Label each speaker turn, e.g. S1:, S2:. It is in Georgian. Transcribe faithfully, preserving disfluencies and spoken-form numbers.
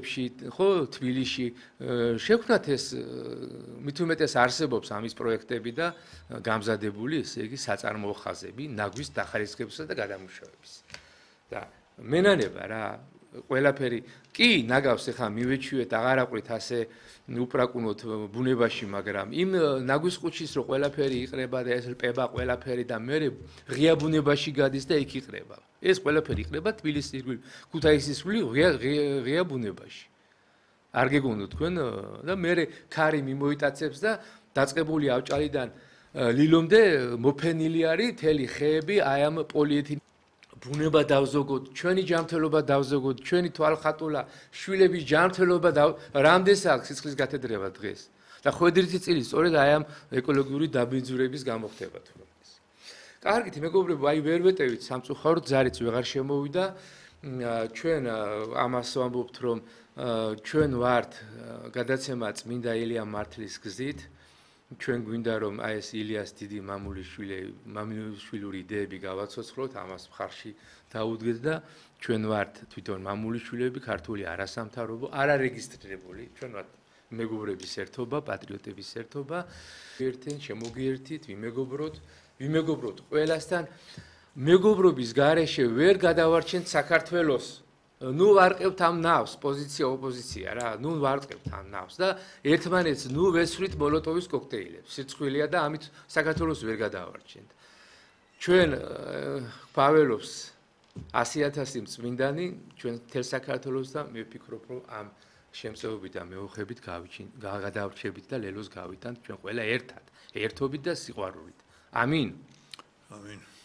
S1: ქალაქებში, ხო, თბილისში შექმნათ ეს მით უმეტეს არსებობს ამის პროექტები და გამზადებული, ესე იგი, საწარმოო ხაზები ნაგვის დახარისხებისა და გადამუშავების. და მენანება რა, ყველაფერი კი ნაგავს ეხა მივეჩვიეთ, აღარ აყვით ასე უპრაკუნოთ ბუნებაში, მაგრამ იმ ნაგვის ყუთშიც რო ყველაფერი იყრება და ეს რპება ყველაფერი და მე ღია ბუნებაში გადის და იქ იყრება. ეს ყველაფერი იყრება თბილისის ირგვლივ, ქუთაისის ირგვლივ ღია ღია ბუნებაში. არ გეგონოთ თქვენ და მე ქარი მიმოიტაცებს და დაწყებული ავჭალიდან ლილომდე მოფენილი არის მთელი ხეები აი ამ პოლიეთილ ბუნება დავზოგოთ, ჩვენი ჯანმრთელობა დავზოგოთ, ჩვენი თვალხატულა, შვილების ჯანმრთელობა რამდენს აქვს სიცხლის გათედრება დღეს. და ხვედრითი წილი სწორედ აი ამ ეკოლოგიური დაბინძურების გამოხდება თუ რომ ეს. კარგით, მეგობრებო, აი ვერ ვეტევით სამწუხაროდ ზარიც ვეღარ შემოვიდა. ჩვენ ამას ვამბობთ, რომ ჩვენ ვართ გადაცემა წმინდა ილია მართლის გზით. ჩვენ გვინდა რომ აი ეს ილიას დიდი მამულიშვილი მამულიშვილური იდეები გავაცოცხლოთ, ამას მხარში დაუდგეთ და ჩვენ ვართ თვითონ მამულიშვილები, ქართული არასამთავრობო, არარეგისტრირებული, ჩვენ ვართ მეგობრების ერთობა, პატრიოტების ერთობა. ერთენ შემოგიერთით, ვიმეგობროთ, ვიმეგობროთ ყველასთან. მეგობრობის გარეშე ვერ გადავარჩენთ საქართველოს. ნუ ვარყევთ ამ ნავს, პოზიცია ოპოზიცია რა, ნუ ვარყევთ ამ ნავს და ერთმანეთს ნუ ვესვრით მოლოტოვის კოქტეილებს. სიცხვილეა და ამით საქართველოს ვერ გადავარჩენთ. ჩვენ ყვაველობს ასი ათასი წმინდანი, ჩვენ თელ საქართველოს და მე ვფიქრობ, რომ ამ შემწეობით და მეოხებით გადავარჩებით და ლელოს გავითანთ ჩვენ ყველა ერთად, ერთობით და სიყვარულით. ამინ.
S2: ამინ.